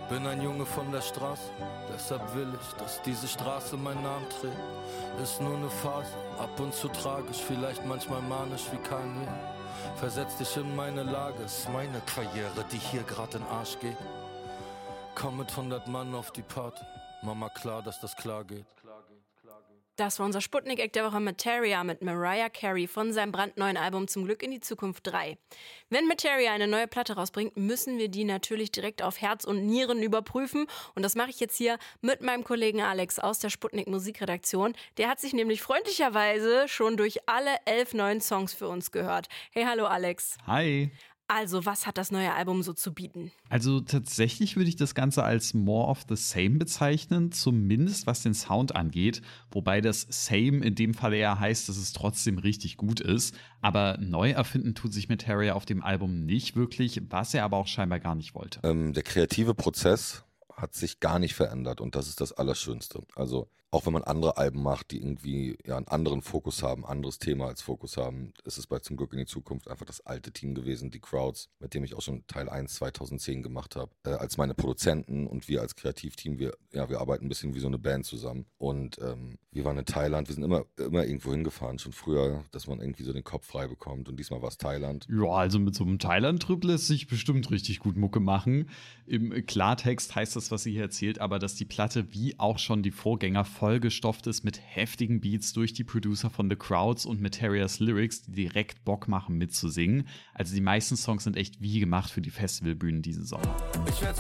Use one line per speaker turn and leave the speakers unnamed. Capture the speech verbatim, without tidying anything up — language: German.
Bin ein Junge von der Straße, deshalb will ich, dass diese Straße meinen Namen trägt. Ist nur eine Phase, ab und zu tragisch, vielleicht manchmal manisch wie Kanye. Versetz dich in meine Lage, ist meine Karriere, die hier grad in den Arsch geht. Komm mit hundert Mann auf die Party, Mama klar, dass das klar geht.
Das war unser Sputnik-Eck der Woche Materia mit Mariah Carey von seinem brandneuen Album Zum Glück in die Zukunft drei. Wenn Materia eine neue Platte rausbringt, müssen wir die natürlich direkt auf Herz und Nieren überprüfen. Und das mache ich jetzt hier mit meinem Kollegen Alex aus der Sputnik Musikredaktion. Der hat sich nämlich freundlicherweise schon durch alle elf neuen Songs für uns gehört. Hey, hallo Alex.
Hi.
Also, was hat das neue Album so zu bieten?
Also tatsächlich würde ich das Ganze als more of the same bezeichnen, zumindest was den Sound angeht. Wobei das same in dem Fall eher heißt, dass es trotzdem richtig gut ist. Aber neu erfinden tut sich Materia auf dem Album nicht wirklich, was er aber auch scheinbar gar nicht wollte.
Ähm, der kreative Prozess hat sich gar nicht verändert und das ist das Allerschönste. Also auch wenn man andere Alben macht, die irgendwie ja einen anderen Fokus haben, anderes Thema als Fokus haben, ist es bei Zum Glück in die Zukunft einfach das alte Team gewesen, die Crowds, mit dem ich auch schon Teil eins zweitausendzehn gemacht habe, äh, als meine Produzenten und wir als Kreativteam, wir ja wir arbeiten ein bisschen wie so eine Band zusammen und ähm, wir waren in Thailand, wir sind immer immer irgendwo hingefahren, schon früher, dass man irgendwie so den Kopf frei bekommt und diesmal war es Thailand.
Ja, also mit so einem Thailand-Trip lässt sich bestimmt richtig gut Mucke machen. Im Klartext heißt das, was sie hier erzählt, aber dass die Platte wie auch schon die Vorgänger vollgestopft ist mit heftigen Beats durch die Producer von The Crowds und Materias Lyrics, die direkt Bock machen mitzusingen. Also die meisten Songs sind echt wie gemacht für die Festivalbühnen diesen Sommer.
Ich